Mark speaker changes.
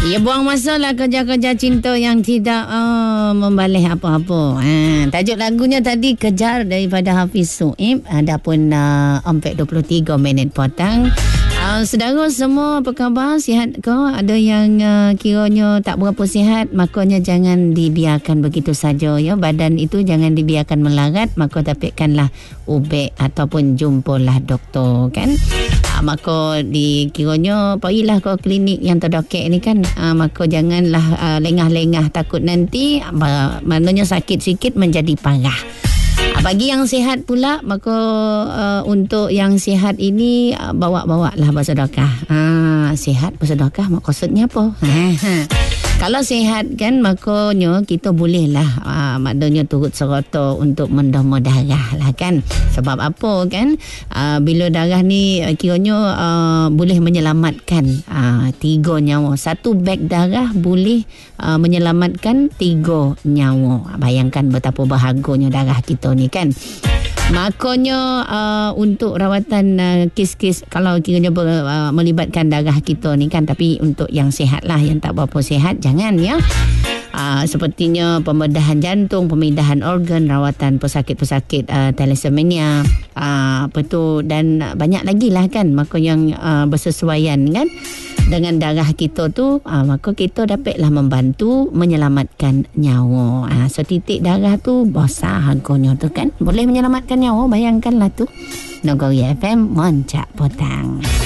Speaker 1: Ya, buang masa lah kerja-kerja cinta yang tidak membalih apa-apa. Tajuk lagunya tadi Kejar daripada Hafiz Suib. Ada pun 4:23 petang. Saudara semua apa khabar? Sihat ke? Ada yang kiranya tak berapa sihat, makanya jangan dibiarkan begitu saja ya. Badan itu jangan dibiarkan melarat, maka dapatkanlah ubat ataupun jumpalah doktor kan. Maka dikiranya pergilah ke klinik yang terdekat ni kan. Maka janganlah lengah-lengah, takut nanti maknanya sakit sikit menjadi parah. Bagi yang sihat pula, maka untuk yang sihat ini bawa-bawalah bersedekah. Sihat bersedekah maksudnya apa? Kalau sihat kan, makanya kita bolehlah maknanya turut serta untuk menderma darah lah kan. Sebab apa kan? Bila darah ni kiranya boleh menyelamatkan 3 nyawa. 1 beg darah boleh menyelamatkan 3 nyawa. Bayangkan betapa berharganya darah kita ni kan. Makanya untuk rawatan kes-kes kalau kiranya melibatkan darah kita ni kan, tapi untuk yang sihat lah, yang tak berapa sihat jangan ya. Sepertinya pembedahan jantung, pemindahan organ, rawatan pesakit-pesakit thalassemia, dan banyak lagi lah kan. Maka yang bersesuaian kan dengan darah kita tu, maka kita dapatlah membantu menyelamatkan nyawa. Setitik darah tu besar harganya tu kan, boleh menyelamatkan nyawa. Bayangkanlah tu. Nagori FM Moncak Petang.